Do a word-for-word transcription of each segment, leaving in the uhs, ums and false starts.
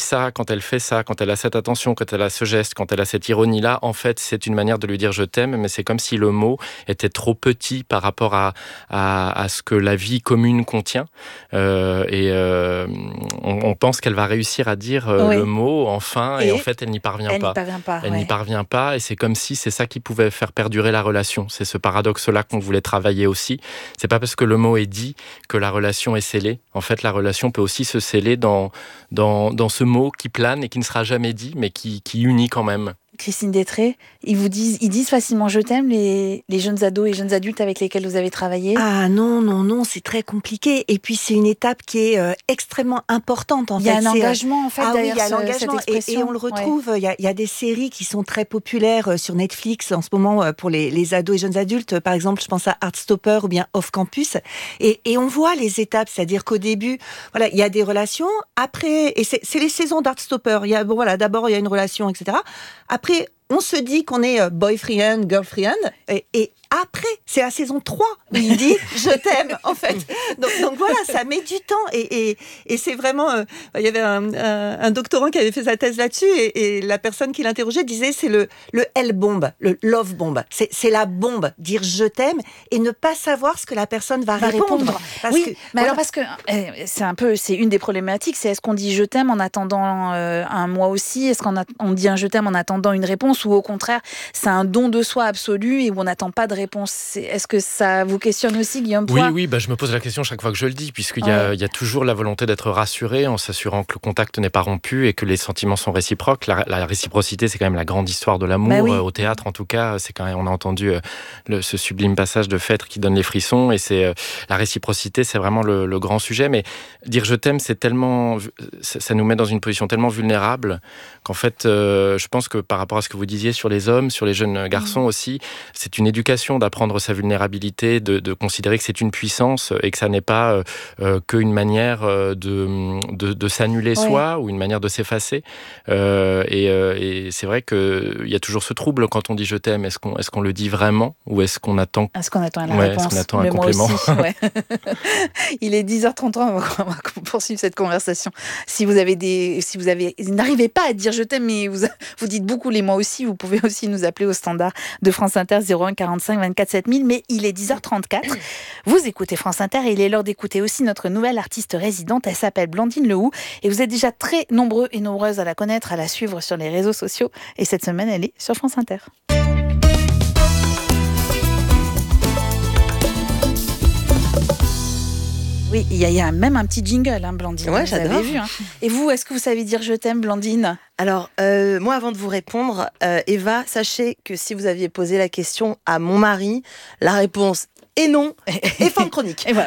ça, quand elle fait ça, quand elle a cette attention, quand elle a ce geste, quand elle a cette ironie-là, en fait, c'est une manière de lui dire je t'aime, mais c'est comme si le mot était trop petit par rapport à, à, à ce que la vie commune contient. Euh, et euh, on, on pense qu'elle va réussir à dire euh, Oui. le mot enfin, et, Et en fait, elle n'y parvient Elle pas. n'y parvient pas. Elle ouais. n'y parvient pas, et c'est comme si c'est ça qui pouvait faire perdurer la relation. C'est ce paradoxe-là qu'on voulait travailler aussi. C'est pas parce que le mot est dit que la relation est scellée. En fait, la relation peut aussi se sceller dans, dans, dans ce mot qui plane et qui ne sera jamais dit, mais qui, qui unit quand même. Christine Détré, ils vous disent, ils disent facilement je t'aime, les, les jeunes ados et jeunes adultes avec lesquels vous avez travaillé? Ah non, non, non, c'est très compliqué. Et puis c'est une étape qui est euh, extrêmement importante en Il y a fait. un C'est, engagement en fait ah oui, il derrière y a ce- l'engagement cette et, expression. et on le Ouais. retrouve. Il y, a, il y a des séries qui sont très populaires euh, sur Netflix en ce moment euh, pour les, les ados et jeunes adultes. Par exemple, je pense à Heartstopper ou bien Off Campus. Et, et on voit les étapes, c'est-à-dire qu'au début, voilà, il y a des relations. Après, et c'est, c'est les saisons d'Heartstopper. Il y a, bon, voilà, d'abord il y a une relation, et cetera. Après, on se dit qu'on est euh, boyfriend, girlfriend, et, et après, c'est la saison trois où il dit « je t'aime » en fait. Donc, donc voilà, ça met du temps et, et, et c'est vraiment... Euh, il y avait un, un, un doctorant qui avait fait sa thèse là-dessus et, et la personne qui l'interrogeait disait c'est le, le L-bomb, le love bomb. C'est, c'est la bombe, dire « je t'aime » et ne pas savoir ce que la personne va, Va répondre. répondre. Parce oui, que, mais voilà. alors parce que euh, c'est un peu, c'est une des problématiques, c'est est-ce qu'on dit je t'aime en attendant euh, un mois aussi, est-ce qu'on a, on dit un je t'aime en attendant une réponse, ou au contraire c'est un don de soi absolu et où on n'attend pas de réponse. C'est, est-ce que ça vous questionne aussi, Guillaume Oui, Poix? oui, bah, je me pose la question chaque fois que je le dis, puisqu'il y a, Ouais. il y a toujours la volonté d'être rassuré en s'assurant que le contact n'est pas rompu et que les sentiments sont réciproques. La, la réciprocité, c'est quand même la grande histoire de l'amour. Bah oui. Euh, au théâtre, en tout cas, c'est quand même, on a entendu euh, le, ce sublime passage de Phèdre qui donne les frissons, et c'est euh, la réciprocité, c'est vraiment le, le grand sujet. Mais dire je t'aime, c'est tellement, ça, ça nous met dans une position tellement vulnérable qu'en fait, euh, je pense que par rapport à ce que vous disiez sur les hommes, sur les jeunes garçons mmh. aussi, c'est une éducation d'apprendre sa vulnérabilité, de, de considérer que c'est une puissance et que ça n'est pas euh, euh, qu'une manière de, de, de s'annuler ouais. soi ou une manière de s'effacer. Euh, et, euh, et c'est vrai qu'il y a toujours ce trouble quand on dit je t'aime. Est-ce qu'on, est-ce qu'on le dit vraiment ou est-ce qu'on attend Est-ce qu'on attend la ouais, réponse? Est-ce qu'on attend un Mais complément moi aussi, ouais. Il est dix heures trente-trois, on va poursuivre cette conversation. Si vous avez des, si vous avez, n'arrivez pas à dire je t'aime, mais vous, vous dites beaucoup les moi aussi, vous pouvez aussi nous appeler au standard de France Inter zéro un quarante-cinq vingt-quatre sept mille. Mais il est dix heures trente-quatre. Vous écoutez France Inter et il est l'heure d'écouter aussi notre nouvelle artiste résidente. Elle s'appelle Blandine Lehoux et vous êtes déjà très nombreux et nombreuses à la connaître, à la suivre sur les réseaux sociaux. Et cette semaine, elle est sur France Inter. Oui, il y, y a même un petit jingle, hein, Blandine. Ouais, vous j'adore. avez vu, hein. Et vous, est-ce que vous savez dire je t'aime, Blandine? Alors, euh, moi, avant de vous répondre, euh, Eva, sachez que si vous aviez posé la question à mon mari, la réponse est non, et fin de chronique. Et voilà.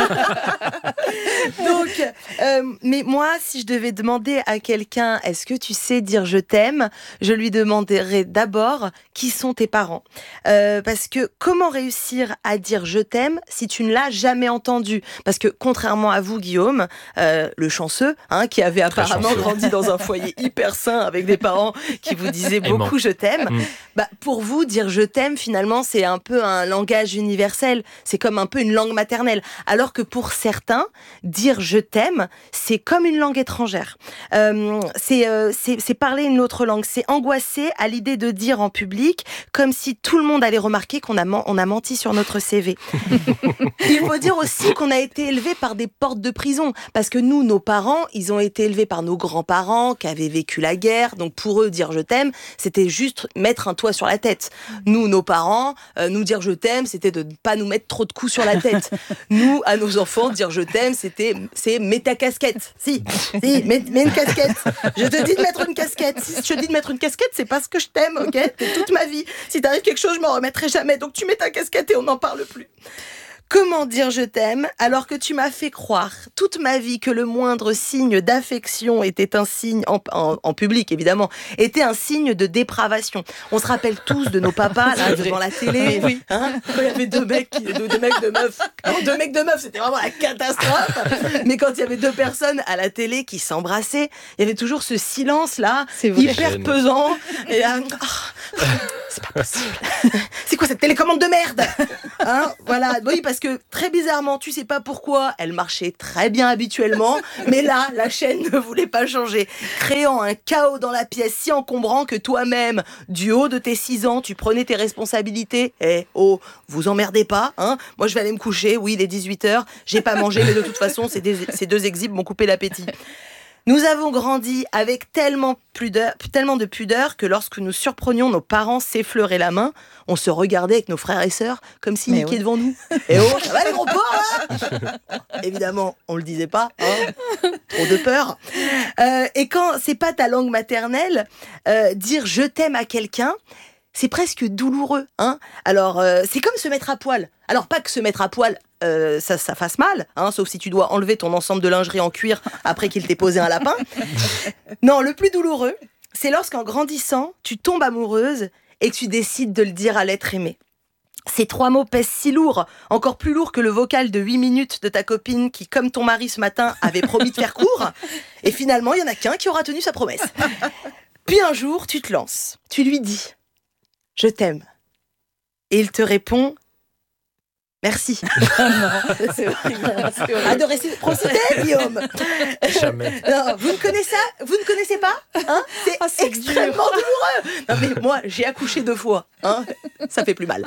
Donc, euh, mais moi, si je devais demander à quelqu'un, est-ce que tu sais dire je t'aime, je lui demanderais d'abord qui sont tes parents. Euh, parce que comment réussir à dire je t'aime si tu ne l'as jamais entendu? Parce que contrairement à vous, Guillaume, euh, le chanceux, hein, qui avait Très apparemment chanceux. grandi dans un foyer hyper sain avec des parents qui vous disaient Aimant. beaucoup je t'aime, Mm. bah, pour vous, dire je t'aime, finalement, c'est un peu un langage universel. C'est comme un peu une langue maternelle. Alors que pour certains, dire je t'aime, c'est comme une langue étrangère. Euh, c'est, euh, c'est, c'est parler une autre langue. C'est angoissé à l'idée de dire en public, comme si tout le monde allait remarquer qu'on a, man- on a menti sur notre C V. Il faut dire aussi qu'on a été élevé par des portes de prison. Parce que nous, nos parents, ils ont été élevés par nos grands-parents qui avaient vécu la guerre. Donc pour eux, dire je t'aime, c'était juste mettre un toit sur la tête. Nous, nos parents, euh, nous dire je t'aime, c'était de ne pas nous mettre trop de coups sur la tête. Nous, à nos enfants, dire je t'aime, c'était, c'est mets ta casquette. Si, si, mets, mets une casquette. Je te dis de mettre une casquette. Si je te dis de mettre une casquette, c'est parce que je t'aime, ok? T'es toute ma vie. Si t'arrive quelque chose, je m'en remettrai jamais. Donc tu mets ta casquette et on n'en parle plus. Comment dire je t'aime alors que tu m'as fait croire toute ma vie que le moindre signe d'affection était un signe, en, en, en public évidemment, était un signe de dépravation. On se rappelle tous de nos papas là, devant la télé, Oui. hein, quand il y avait deux mecs, deux, deux mecs de meufs. Alors deux mecs de meufs, c'était vraiment la catastrophe. Mais quand il y avait deux personnes à la télé qui s'embrassaient, il y avait toujours ce silence là, C'est vrai. hyper Gêne. pesant. Et là, oh, c'est pas possible. C'est quoi cette télécommande de merde, hein? Voilà, oui, parce que très bizarrement, tu sais pas pourquoi, elle marchait très bien habituellement, mais là, la chaîne ne voulait pas changer, créant un chaos dans la pièce si encombrant que toi-même, du haut de tes six ans, tu prenais tes responsabilités. Eh, oh, vous emmerdez pas, hein? Moi, je vais aller me coucher, oui, il est dix-huit heures, j'ai pas mangé, mais de toute façon, ces deux, ces deux exhibes m'ont coupé l'appétit. Nous avons grandi avec tellement, pudeur, tellement de pudeur que lorsque nous surprenions nos parents s'effleurer la main, on se regardait avec nos frères et sœurs comme s'ils niquaient oui. devant nous. Et oh, ça va les gros porcs là? Évidemment, on le disait pas, hein, trop de peur. Euh, et quand c'est pas ta langue maternelle, euh, dire je t'aime à quelqu'un, c'est presque douloureux, hein. Alors, euh, c'est comme se mettre à poil. Alors, pas que se mettre à poil, euh, ça, ça fasse mal, hein, sauf si tu dois enlever ton ensemble de lingerie en cuir après qu'il t'ait posé un lapin. Non, le plus douloureux, c'est lorsqu'en grandissant, tu tombes amoureuse et que tu décides de le dire à l'être aimé. Ces trois mots pèsent si lourd, encore plus lourd que le vocal de huit minutes de ta copine qui, comme ton mari ce matin, avait promis de faire court. Et finalement, il n'y en a qu'un qui aura tenu sa promesse. Puis un jour, tu te lances. Tu lui dis « Je t'aime ». Et il te répond « Merci ». C'est horrible. Ah, de réciprocité, Guillaume. Jamais. Non, vous ne connaissez ça? Vous ne connaissez pas, hein? C'est, oh, c'est extrêmement dur. douloureux. Non mais moi, j'ai accouché deux fois, hein? Ça fait plus mal.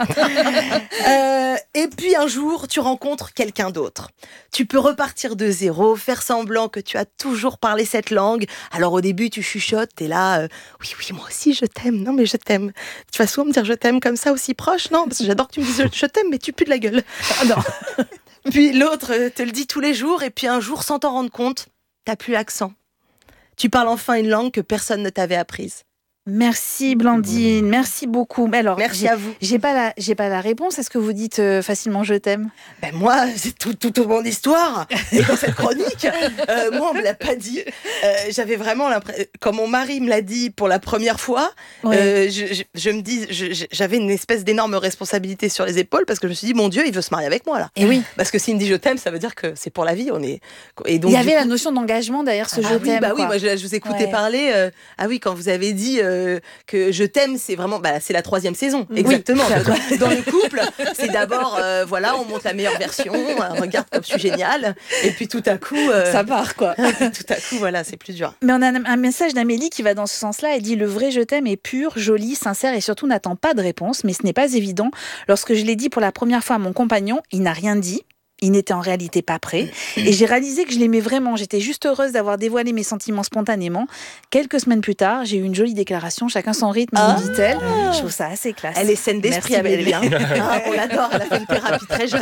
Euh, et puis un jour, tu rencontres quelqu'un d'autre. Tu peux repartir de zéro, faire semblant que tu as toujours parlé cette langue. Alors au début, tu chuchotes, t'es là. Euh, oui, oui, moi aussi, je t'aime. Non mais je t'aime. Tu vas souvent me dire je t'aime comme ça aussi proche, non? Parce que j'adore que tu me dises je t'aime, mais tu pues de la gueule. Ah non. Puis l'autre te le dit tous les jours, et puis un jour, sans t'en rendre compte, t'as plus l'accent. Tu parles enfin une langue que personne ne t'avait apprise. Merci Blandine, merci beaucoup. Alors, merci j'ai, à vous. J'ai pas la, j'ai pas la réponse. Est-ce que vous dites euh, facilement je t'aime? Ben moi, c'est tout, tout au mon histoire. Et dans cette chronique, euh, moi on me l'a pas dit. Euh, j'avais vraiment l'impression, quand mon mari me l'a dit pour la première fois, ouais. euh, je, je, je me dis, je, j'avais une espèce d'énorme responsabilité sur les épaules parce que je me suis dit, mon Dieu, il veut se marier avec moi là. Et oui. Parce que s'il me dit je t'aime, ça veut dire que c'est pour la vie. On est. Et donc, il y avait coup... la notion d'engagement derrière ce ah, je oui, t'aime. Bah quoi. oui, moi je, je vous écoutais ouais. parler. Euh, ah oui, quand vous avez dit. Euh, que je t'aime, c'est vraiment, bah, c'est la troisième saison, exactement. Oui. Dans le couple, c'est d'abord, euh, voilà, on monte la meilleure version, euh, regarde comme je suis géniale, et puis tout à coup, euh, ça part quoi. Tout à coup, voilà, c'est plus dur. Mais on a un message d'Amélie qui va dans ce sens-là. Elle dit le vrai je t'aime est pur, joli, sincère et surtout n'attend pas de réponse. Mais ce n'est pas évident. Lorsque je l'ai dit pour la première fois à mon compagnon, il n'a rien dit. Il n'était en réalité pas prêt. Et j'ai réalisé que je l'aimais vraiment. J'étais juste heureuse d'avoir dévoilé mes sentiments spontanément. Quelques semaines plus tard, j'ai eu une jolie déclaration. Chacun son rythme, ah me dit-elle. Je trouve ça assez classe. Elle est saine d'esprit, Amélie. Ah, on l'adore. Elle a fait une thérapie très jeune.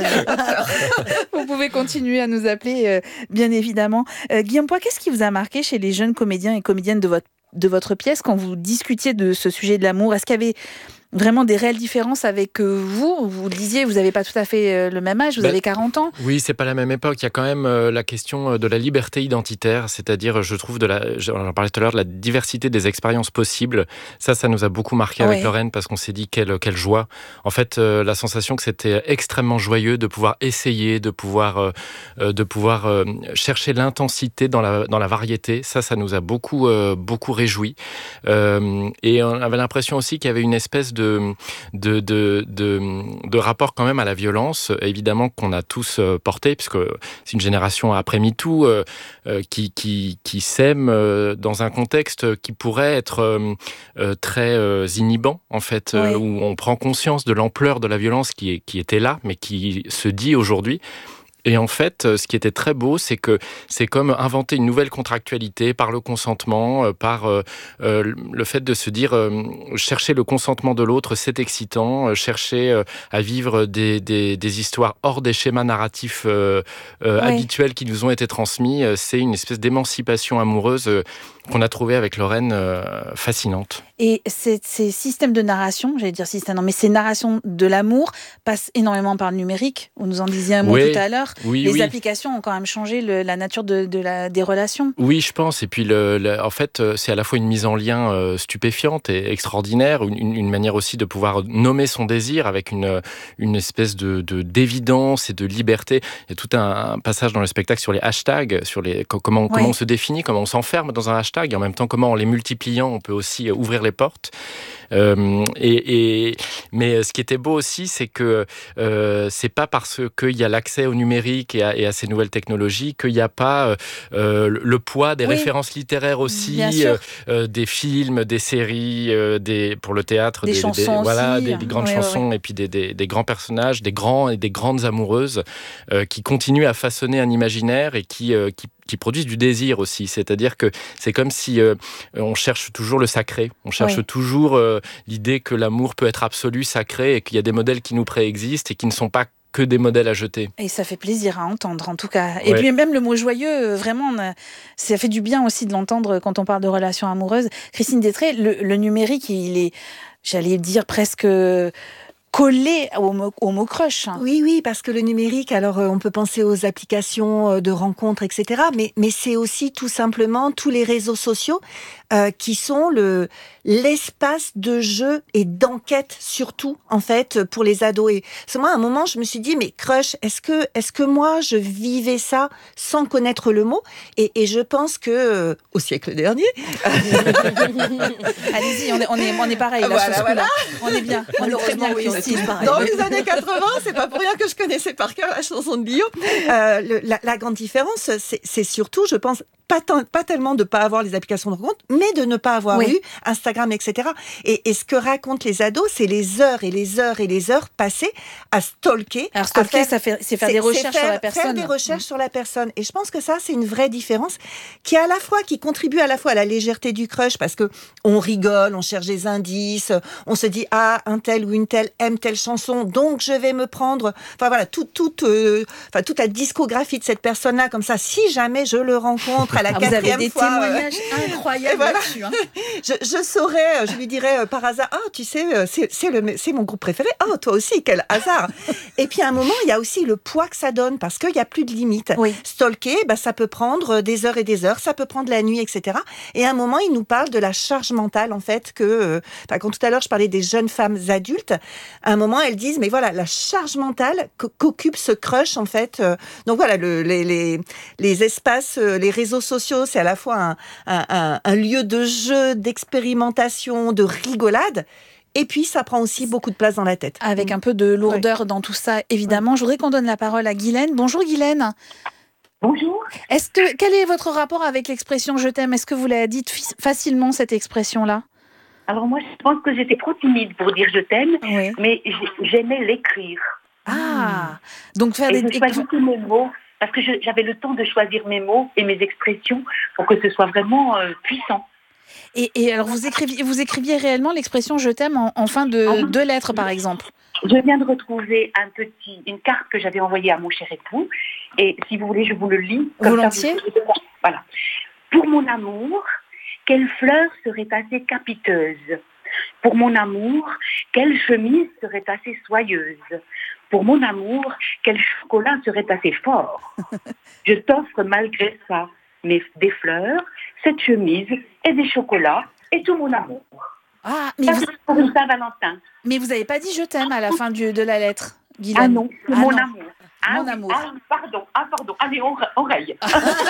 Vous pouvez continuer à nous appeler, euh, bien évidemment. Euh, Guillaume Poix, qu'est-ce qui vous a marqué chez les jeunes comédiens et comédiennes de votre, de votre pièce quand vous discutiez de ce sujet de l'amour? Est-ce qu'il y avait vraiment des réelles différences avec euh, vous? Vous disiez, vous n'avez pas tout à fait euh, le même âge, vous ben, avez quarante ans. Oui, c'est pas la même époque. Il y a quand même euh, la question de la liberté identitaire, c'est-à-dire, je trouve, de la, j'en parlais tout à l'heure, de la diversité des expériences possibles. Ça, ça nous a beaucoup marqué ouais. avec Lorraine, parce qu'on s'est dit quelle, quelle joie. En fait, euh, la sensation que c'était extrêmement joyeux de pouvoir essayer, de pouvoir, euh, de pouvoir euh, chercher l'intensité dans la, dans la variété. Ça, ça nous a beaucoup, euh, beaucoup réjouis. Euh, et on avait l'impression aussi qu'il y avait une espèce de De, de, de, de, de rapport quand même à la violence, évidemment qu'on a tous porté, puisque c'est une génération après MeToo euh, euh, qui, qui, qui s'aime euh, dans un contexte qui pourrait être euh, très euh, inhibant, en fait, oui. euh, où on prend conscience de l'ampleur de la violence qui, est, qui était là, mais qui se dit aujourd'hui. Et en fait, ce qui était très beau, c'est que c'est comme inventer une nouvelle contractualité par le consentement, par euh, le fait de se dire euh, chercher le consentement de l'autre, c'est excitant, chercher euh, à vivre des, des, des histoires hors des schémas narratifs euh, euh, oui. habituels qui nous ont été transmis. C'est une espèce d'émancipation amoureuse euh, qu'on a trouvée avec Lorraine euh, fascinante. Et ces, ces systèmes de narration, j'allais dire système, non, mais ces narrations de l'amour passent énormément par le numérique. Vous nous en disiez un mot oui, tout à l'heure. Oui, Les oui. applications ont quand même changé le, la nature de, de la, des relations. Oui, je pense. Et puis, le, le, en fait, c'est à la fois une mise en lien euh, stupéfiante et extraordinaire, une, une manière aussi de pouvoir nommer son désir avec une, une espèce de, de, d'évidence et de liberté. Il y a tout un, un passage dans le spectacle sur les hashtags, sur les, comment, ouais. comment on se définit, comment on s'enferme dans un hashtag. hashtags, et en même temps comment en les multipliant on peut aussi ouvrir les portes. Euh, et, et, mais ce qui était beau aussi, c'est que euh, c'est pas parce qu'il y a l'accès au numérique et à, et à ces nouvelles technologies qu'il n'y a pas euh, le poids des oui. références littéraires aussi, euh, euh, des films, des séries, euh, des, pour le théâtre, des, des, chansons des, aussi. Voilà, des, des grandes oui, chansons oui, oui. et puis des, des, des grands personnages, des grands et des grandes amoureuses euh, qui continuent à façonner un imaginaire et qui, euh, qui qui produisent du désir aussi. C'est-à-dire que c'est comme si euh, on cherche toujours le sacré. On cherche oui. toujours euh, l'idée que l'amour peut être absolu, sacré, et qu'il y a des modèles qui nous préexistent et qui ne sont pas que des modèles à jeter. Et ça fait plaisir à entendre, en tout cas. Et ouais. puis même le mot joyeux, vraiment, a, ça fait du bien aussi de l'entendre quand on parle de relations amoureuses. Christine Détré, le, le numérique, il est, j'allais dire, presque collé au mot, au mot crush. Oui, oui, parce que le numérique, alors euh, on peut penser aux applications euh, de rencontres, et cetera. Mais, mais c'est aussi tout simplement tous les réseaux sociaux euh, qui sont le, l'espace de jeu et d'enquête surtout, en fait, pour les ados. Et c'est moi, à un moment, je me suis dit, mais crush, est-ce que, est-ce que moi, je vivais ça sans connaître le mot ? Et, et je pense que, euh, au siècle dernier... Allez-y, on est, on est, on est pareil, là, voilà, voilà. On est bien, on est très bien, oui, dans les années quatre-vingts, c'est pas pour rien que je connaissais par cœur la chanson de Bio. Euh, le, la, la grande différence, c'est, c'est surtout, je pense, pas, tant, pas tellement de ne pas avoir les applications de rencontre, mais de ne pas avoir oui. eu Instagram, et cetera. Et, et ce que racontent les ados, c'est les heures et les heures et les heures passées à stalker. Alors stalker, faire, ça fait, c'est faire c'est, des recherches faire, sur la personne. Faire des recherches mmh. sur la personne. Et je pense que ça, c'est une vraie différence qui à la fois, qui contribue à la fois à la légèreté du crush, parce que on rigole, on cherche des indices, on se dit, ah, un tel ou une telle aime telle chanson, donc je vais me prendre, enfin voilà, tout, tout, euh, enfin, toute la discographie de cette personne-là, comme ça, si jamais je le rencontre à la ah, quatrième vous avez des fois, témoignages euh, incroyables voilà. là-dessus. Hein. je, je saurais, je lui dirais euh, par hasard, ah, tu sais, c'est, c'est, le, c'est mon groupe préféré. Oh, toi aussi, quel hasard. Et puis à un moment, il y a aussi le poids que ça donne, parce qu'il n'y a plus de limite. Oui. Stalker, bah, ça peut prendre des heures et des heures, ça peut prendre la nuit, et cetera. Et à un moment, il nous parle de la charge mentale, en fait, que, euh, quand tout à l'heure, je parlais des jeunes femmes adultes, à un moment, elles disent, mais voilà, la charge mentale qu'occupe ce crush, en fait. Euh, donc voilà, le, les, les, les espaces, euh, les réseaux sociaux, c'est à la fois un, un, un, un lieu de jeu, d'expérimentation, de rigolade. Et puis, ça prend aussi beaucoup de place dans la tête. Avec un peu de lourdeur oui. dans tout ça, évidemment. Je voudrais qu'on donne la parole à Guylaine. Bonjour Guylaine. Bonjour. Est-ce que, quel est votre rapport avec l'expression « je t'aime » ? Est-ce que vous l'avez dites facilement, cette expression-là ? Alors moi, je pense que j'étais trop timide pour dire « je t'aime oui. », mais j'aimais l'écrire. Ah, donc faire et des... je choisissais mes mots, parce que je, j'avais le temps de choisir mes mots et mes expressions pour que ce soit vraiment euh, puissant. Et, et alors, vous écriviez, vous écriviez réellement l'expression « je t'aime » en, en fin de deux lettres, par exemple ? Je viens de retrouver un petit, une carte que j'avais envoyée à mon cher époux. Et si vous voulez, je vous le lis. Volontiers. Ça, vous... Voilà. Pour mon amour, quelle fleur serait assez capiteuse ? Pour mon amour, quelle chemise serait assez soyeuse ? Pour mon amour, quel chocolat serait assez fort ? Je t'offre malgré ça mais des fleurs, cette chemise et des chocolats et tout mon amour. Ah, mais ça, vous... c'est pour une Saint-Valentin. Mais vous n'avez pas dit « je t'aime » à la fin du, de la lettre, Guylaine. Ah non, c'est ah mon non. amour. Ah, mon oui. amour. Ah, pardon, ah, pardon. Allez, on, on raye.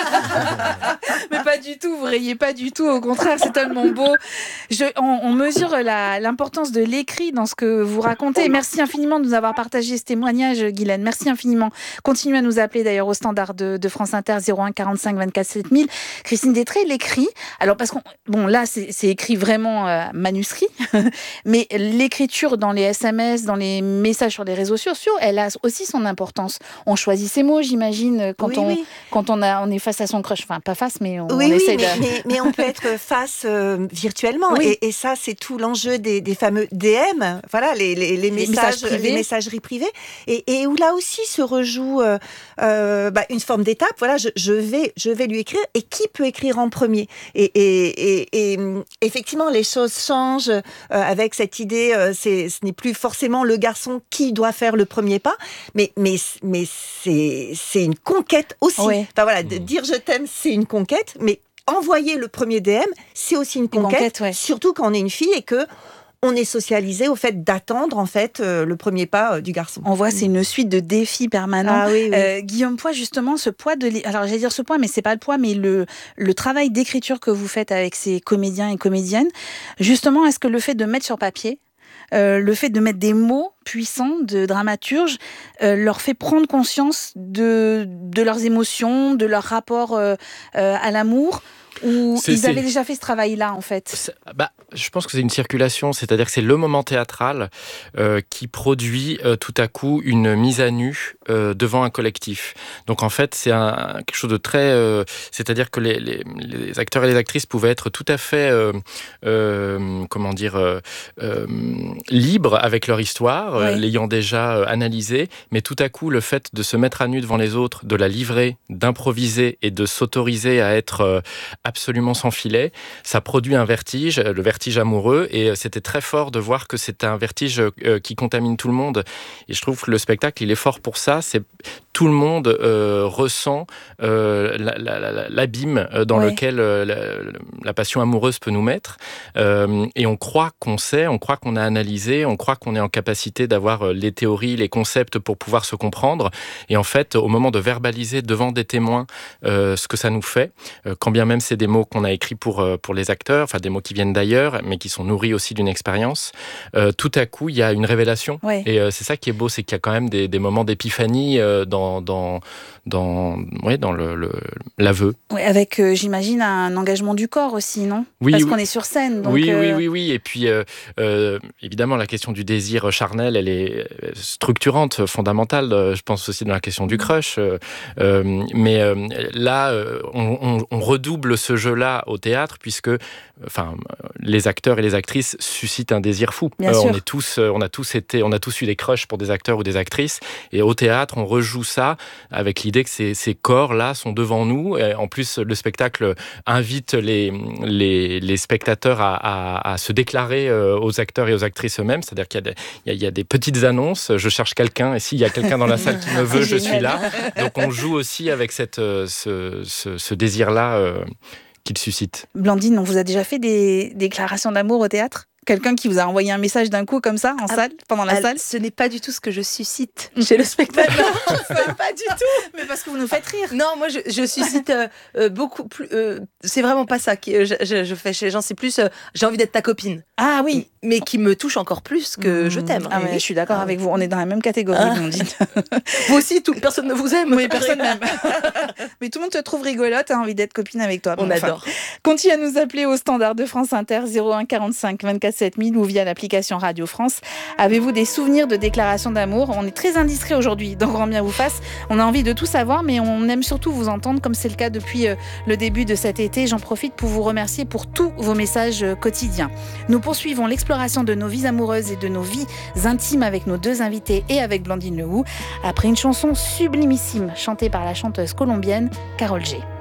Mais pas du tout, vous rayez pas du tout. Au contraire, c'est tellement beau. Je, on, on mesure la, l'importance de l'écrit dans ce que vous racontez. Merci infiniment de nous avoir partagé ce témoignage, Guylaine. Merci infiniment. Continuez à nous appeler d'ailleurs au standard de, de France Inter zéro un quarante-cinq vingt-quatre sept mille. Christine Détré l'écrit. Alors parce qu'on, bon là c'est, c'est écrit vraiment euh, manuscrit, mais l'écriture dans les S M S, dans les messages sur les réseaux sociaux, elle a aussi son importance. On choisit ses mots, j'imagine, quand, oui, on, oui. quand on, a, on est face à son crush. Enfin, pas face, mais on, oui, on oui, essaie mais, de... mais, mais on peut être face euh, virtuellement. Oui. Et, et ça, c'est tout l'enjeu des, des fameux D M, voilà, les, les, les, les, messages, messages les messageries privées. Et, et où là aussi se rejoue euh, euh, bah, une forme d'étape. Voilà, je, je, vais, je vais lui écrire. Et qui peut écrire en premier ? Et, et, et, et effectivement, les choses changent euh, avec cette idée. Euh, c'est, ce n'est plus forcément le garçon qui doit faire le premier pas, mais, mais, mais c'est, c'est une conquête aussi. Oui. Enfin voilà, de dire je t'aime, c'est une conquête, mais envoyer le premier D M, c'est aussi une conquête, une conquête ouais. Surtout quand on est une fille et que on est socialisé au fait d'attendre en fait euh, le premier pas euh, du garçon. On voit, c'est une suite de défis permanents. Ah oui, oui. Euh, Guillaume Poix, justement, ce poids de... Alors, j'allais dire ce poids, mais c'est pas le poids, mais le, le travail d'écriture que vous faites avec ces comédiens et comédiennes, justement, est-ce que le fait de mettre sur papier, euh, le fait de mettre des mots puissants de dramaturge, euh, leur fait prendre conscience de, de leurs émotions, de leur rapport euh, euh, à l'amour, ou C'est- ils c'est- avaient déjà fait ce travail-là, en fait? C'est- Bah, je pense que c'est une circulation, c'est-à-dire que c'est le moment théâtral euh, qui produit euh, tout à coup une mise à nu euh, devant un collectif. Donc en fait, c'est un, quelque chose de très... euh, c'est-à-dire que les, les, les acteurs et les actrices pouvaient être tout à fait, euh, euh, comment dire, euh, euh, libres avec leur histoire, euh, Oui. l'ayant déjà euh, analysée, mais tout à coup, le fait de se mettre à nu devant les autres, de la livrer, d'improviser et de s'autoriser à être euh, absolument sans filet, ça produit un vertige, le vertige amoureux, et c'était très fort de voir que c'est un vertige euh, qui contamine tout le monde. Et je trouve que le spectacle, il est fort pour ça. C'est tout le monde euh, ressent euh, la- la- la- l'abîme dans Ouais. lequel euh, la, la passion amoureuse peut nous mettre. Euh, et on croit qu'on sait, on croit qu'on a analysé, on croit qu'on est en capacité d'avoir les théories, les concepts pour pouvoir se comprendre. Et en fait, au moment de verbaliser devant des témoins euh, ce que ça nous fait, euh, quand bien même c'est des mots qu'on a écrits pour, euh, pour les acteurs, enfin des mots qui viennent d'ailleurs, mais qui sont nourris aussi d'une expérience, euh, tout à coup, il y a une révélation. Ouais. Et euh, c'est ça qui est beau, c'est qu'il y a quand même des, des moments d'épiphanie euh, dans, dans, dans, ouais, dans le, le, l'aveu. Ouais, avec, euh, j'imagine, un engagement du corps aussi, non? Oui, Parce oui. qu'on est sur scène. Donc, oui, euh, oui, oui, oui. Et puis, euh, euh, évidemment, la question du désir charnel, elle est structurante, fondamentale. euh, Je pense aussi dans la question du crush. euh, euh, mais euh, là, euh, on, on, on redouble ce jeu-là au théâtre, puisque, enfin, les acteurs et les actrices suscitent un désir fou. Bien Euh, sûr. on est tous, euh, on a tous été, on a tous eu des crushs pour des acteurs ou des actrices. Et au théâtre, on rejoue ça avec l'idée que ces, ces corps-là sont devant nous. Et en plus, le spectacle invite les, les, les spectateurs à, à, à se déclarer euh, aux acteurs et aux actrices eux-mêmes. C'est-à-dire qu'il y a, des, il y a, il y a des petites annonces. Je cherche quelqu'un. Et s'il y a quelqu'un dans la salle qui me veut, je suis là. Donc on joue aussi avec cette, euh, ce, ce, ce désir-là euh, qu'il suscite. Blandine, on vous a déjà fait des déclarations d'amour au théâtre? Quelqu'un qui vous a envoyé un message d'un coup comme ça, en Ah, salle, pendant la Ah, salle? ce n'est pas du tout ce que je suscite chez le spectateur. C'est pas du tout. Mais parce que vous nous faites rire. Non, moi je, je suscite euh, euh, beaucoup plus. euh, c'est vraiment pas ça que je, je, je fais chez les gens. C'est plus euh, j'ai envie d'être ta copine, Ah oui. mais qui me touche encore plus que je t'aime. Ah ouais, je suis d'accord Ah avec vous. On est dans la même catégorie, Ah. Blandine. Vous aussi, tout, personne ne vous aime. Oui, personne n'aime. Mais tout le monde te trouve rigolote, a envie d'être copine avec toi. On Bon, enfin, adore. Continuez à nous appeler au standard de France Inter zéro un quarante-cinq vingt-quatre sept mille ou via l'application Radio France. Avez-vous des souvenirs de déclarations d'amour? On est très indiscret aujourd'hui, donc grand bien vous fasse. On a envie de tout savoir, mais on aime surtout vous entendre, comme c'est le cas depuis euh, le début de cet été. J'en profite pour vous remercier pour tous vos messages euh, quotidiens. Nous poursuivons l'exploration de nos vies amoureuses et de nos vies intimes avec nos deux invités et avec Blandine Lehoux, après une chanson sublimissime chantée par la chanteuse colombienne Karol G.